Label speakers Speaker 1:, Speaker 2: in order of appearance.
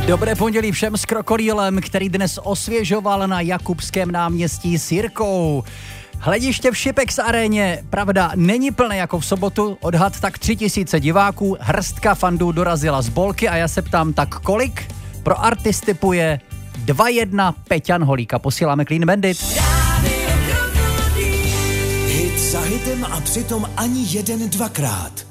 Speaker 1: Dobré pondělí všem s Krokodýlem, který dnes osvěžoval na Jakubském náměstí s Jirkou. Hlediště v Šipex aréně, pravda, není plné jako v sobotu, odhad tak 3000 diváků, hrstka fandů dorazila z Bolky a já se ptám, tak kolik? Pro Artis tipuje 2-1 Peťan Holíka. Posíláme Clean Bandit.
Speaker 2: Hit za hitem a přitom ani jeden dvakrát.